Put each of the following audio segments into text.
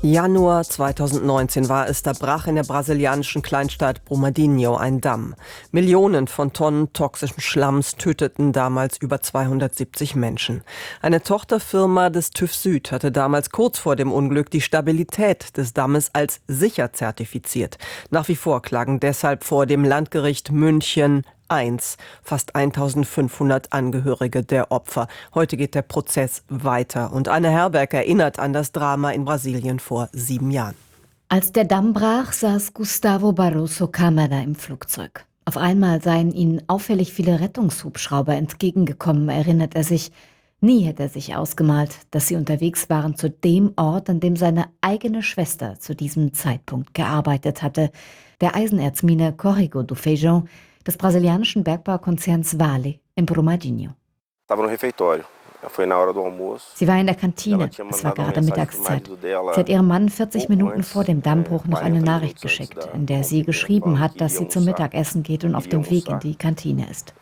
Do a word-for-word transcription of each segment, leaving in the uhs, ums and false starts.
Januar zweitausendneunzehn war es, da brach in der brasilianischen Kleinstadt Brumadinho ein Damm. Millionen von Tonnen toxischen Schlamms töteten damals über zweihundertsiebzig Menschen. Eine Tochterfirma des TÜV Süd hatte damals kurz vor dem Unglück die Stabilität des Dammes als sicher zertifiziert. Nach wie vor klagen deshalb vor dem Landgericht München eins fast eintausendfünfhundert Angehörige der Opfer. Heute geht der Prozess weiter und Anne Herberg erinnert an das Drama in Brasilien vor sieben Jahren. Als der Damm brach, saß Gustavo Barroso Câmara im Flugzeug. Auf einmal seien ihnen auffällig viele Rettungshubschrauber entgegengekommen, erinnert er sich. Nie hätte er sich ausgemalt, dass sie unterwegs waren zu dem Ort, an dem seine eigene Schwester zu diesem Zeitpunkt gearbeitet hatte, der Eisenerzmine Córrego do Feijão des brasilianischen Bergbaukonzerns Vale in Brumadinho. Sie war in der Kantine, es war gerade Mittagszeit. Sie hat ihrem Mann vierzig Minuten vor dem Dammbruch noch eine Nachricht geschickt, in der sie geschrieben hat, dass sie zum Mittagessen geht und auf dem Weg in die Kantine ist.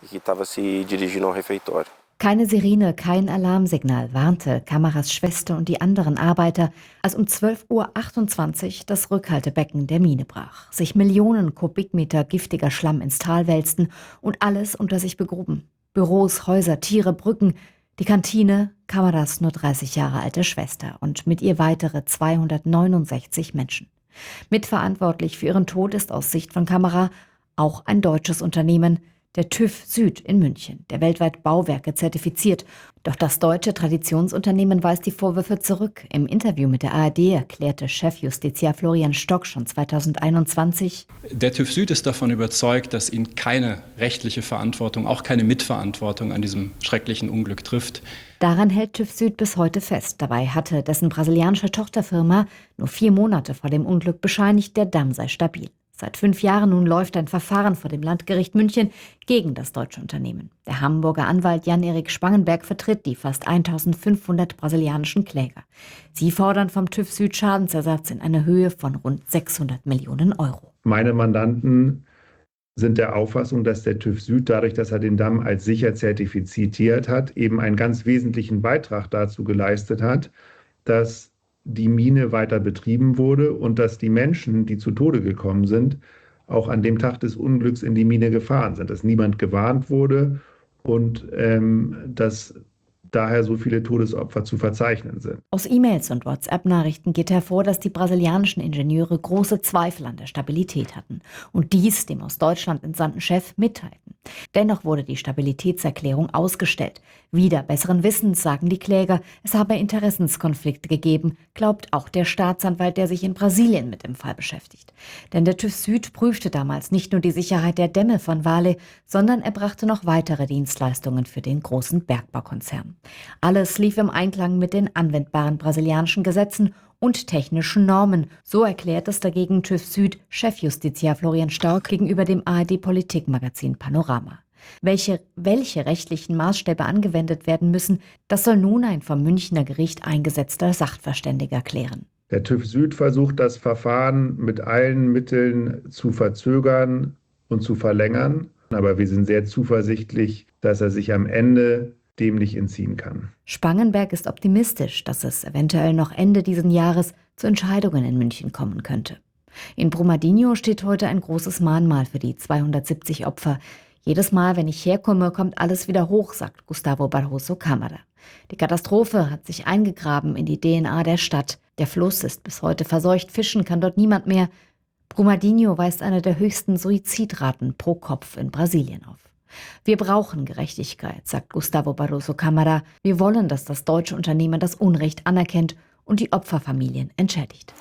Keine Sirene, kein Alarmsignal warnte Câmaras Schwester und die anderen Arbeiter, als um zwölf Uhr achtundzwanzig das Rückhaltebecken der Mine brach, sich Millionen Kubikmeter giftiger Schlamm ins Tal wälzten und alles unter sich begruben. Büros, Häuser, Tiere, Brücken, die Kantine, Câmaras nur dreißig Jahre alte Schwester und mit ihr weitere zweihundertneunundsechzig Menschen. Mitverantwortlich für ihren Tod ist aus Sicht von Câmara auch ein deutsches Unternehmen, der TÜV Süd in München, der weltweit Bauwerke zertifiziert. Doch das deutsche Traditionsunternehmen weist die Vorwürfe zurück. Im Interview mit der A R D erklärte Chefjustiziar Florian Stock schon zweitausendeinundzwanzig: Der TÜV Süd ist davon überzeugt, dass ihn keine rechtliche Verantwortung, auch keine Mitverantwortung an diesem schrecklichen Unglück trifft. Daran hält TÜV Süd bis heute fest. Dabei hatte dessen brasilianische Tochterfirma nur vier Monate vor dem Unglück bescheinigt, der Damm sei stabil. Seit fünf Jahren nun läuft ein Verfahren vor dem Landgericht München gegen das deutsche Unternehmen. Der Hamburger Anwalt Jan-Erik Spangenberg vertritt die fast eintausendfünfhundert brasilianischen Kläger. Sie fordern vom TÜV Süd Schadensersatz in einer Höhe von rund sechshundert Millionen Euro. Meine Mandanten sind der Auffassung, dass der TÜV Süd, dadurch, dass er den Damm als sicher zertifiziert hat, eben einen ganz wesentlichen Beitrag dazu geleistet hat, dass die Mine weiter betrieben wurde und dass die Menschen, die zu Tode gekommen sind, auch an dem Tag des Unglücks in die Mine gefahren sind, dass niemand gewarnt wurde und ähm, dass daher so viele Todesopfer zu verzeichnen sind. Aus E-Mails und WhatsApp-Nachrichten geht hervor, dass die brasilianischen Ingenieure große Zweifel an der Stabilität hatten und dies dem aus Deutschland entsandten Chef mitteilten. Dennoch wurde die Stabilitätserklärung ausgestellt. Wider besseren Wissens sagen die Kläger, es habe Interessenskonflikte gegeben, glaubt auch der Staatsanwalt, der sich in Brasilien mit dem Fall beschäftigt. Denn der TÜV Süd prüfte damals nicht nur die Sicherheit der Dämme von Vale, sondern er brachte noch weitere Dienstleistungen für den großen Bergbaukonzern. Alles lief im Einklang mit den anwendbaren brasilianischen Gesetzen und technischen Normen. So erklärt es dagegen TÜV Süd Chefjustiziar Florian Stock gegenüber dem A R D-Politikmagazin Panorama. Welche, welche rechtlichen Maßstäbe angewendet werden müssen, das soll nun ein vom Münchner Gericht eingesetzter Sachverständiger klären. Der TÜV Süd versucht, das Verfahren mit allen Mitteln zu verzögern und zu verlängern. Aber wir sind sehr zuversichtlich, dass er sich am Ende dem nicht entziehen kann. Spangenberg ist optimistisch, dass es eventuell noch Ende dieses Jahres zu Entscheidungen in München kommen könnte. In Brumadinho steht heute ein großes Mahnmal für die zweihundertsiebzig Opfer. Jedes Mal, wenn ich herkomme, kommt alles wieder hoch, sagt Gustavo Barroso Câmara. Die Katastrophe hat sich eingegraben in die D N A der Stadt. Der Fluss ist bis heute verseucht, fischen kann dort niemand mehr. Brumadinho weist eine der höchsten Suizidraten pro Kopf in Brasilien auf. Wir brauchen Gerechtigkeit, sagt Gustavo Barroso Câmara. Wir wollen, dass das deutsche Unternehmen das Unrecht anerkennt und die Opferfamilien entschädigt.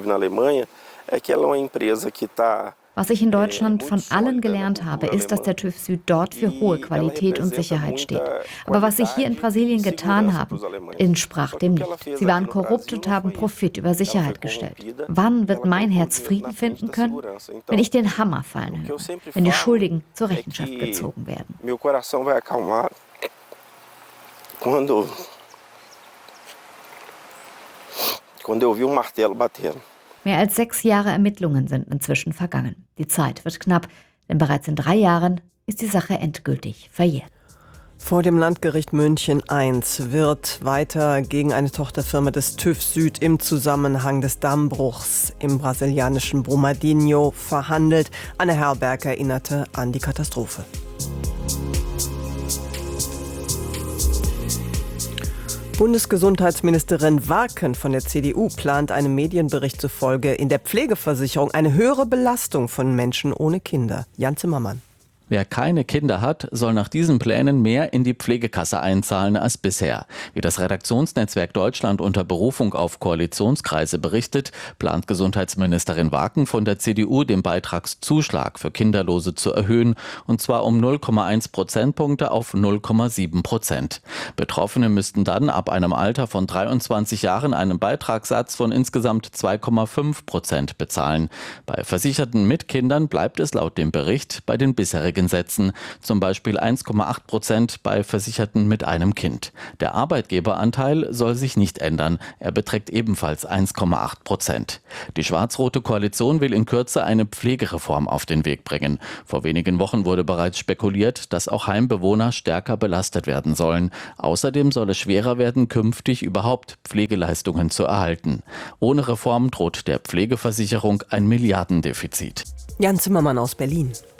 Was ich in Deutschland von allen gelernt habe, ist, dass der TÜV Süd dort für hohe Qualität und Sicherheit steht. Aber was sie hier in Brasilien getan haben, entsprach dem nicht. Sie waren korrupt und haben Profit über Sicherheit gestellt. Wann wird mein Herz Frieden finden können? Wenn ich den Hammer fallen höre, wenn die Schuldigen zur Rechenschaft gezogen werden. Quando eu vi um martelo bater. Mehr als sechs Jahre Ermittlungen sind inzwischen vergangen. Die Zeit wird knapp, denn bereits in drei Jahren ist die Sache endgültig verjährt. Vor dem Landgericht München eins wird weiter gegen eine Tochterfirma des TÜV Süd im Zusammenhang des Dammbruchs im brasilianischen Brumadinho verhandelt. Anne Herberg erinnerte an die Katastrophe. Bundesgesundheitsministerin Warken von der C D U plant einem Medienbericht zufolge in der Pflegeversicherung eine höhere Belastung von Menschen ohne Kinder. Jan Zimmermann. Wer keine Kinder hat, soll nach diesen Plänen mehr in die Pflegekasse einzahlen als bisher. Wie das Redaktionsnetzwerk Deutschland unter Berufung auf Koalitionskreise berichtet, plant Gesundheitsministerin Warken von der C D U den Beitragszuschlag für Kinderlose zu erhöhen, und zwar um null Komma eins Prozentpunkte auf null Komma sieben Prozent. Betroffene müssten dann ab einem Alter von dreiundzwanzig Jahren einen Beitragssatz von insgesamt zwei Komma fünf Prozent bezahlen. Bei Versicherten mit Kindern bleibt es laut dem Bericht bei den bisherigen Sätzen, zum Beispiel eins Komma acht Prozent bei Versicherten mit einem Kind. Der Arbeitgeberanteil soll sich nicht ändern. Er beträgt ebenfalls eins Komma acht Prozent. Die schwarz-rote Koalition will in Kürze eine Pflegereform auf den Weg bringen. Vor wenigen Wochen wurde bereits spekuliert, dass auch Heimbewohner stärker belastet werden sollen. Außerdem soll es schwerer werden, künftig überhaupt Pflegeleistungen zu erhalten. Ohne Reform droht der Pflegeversicherung ein Milliardendefizit. Jan Zimmermann aus Berlin.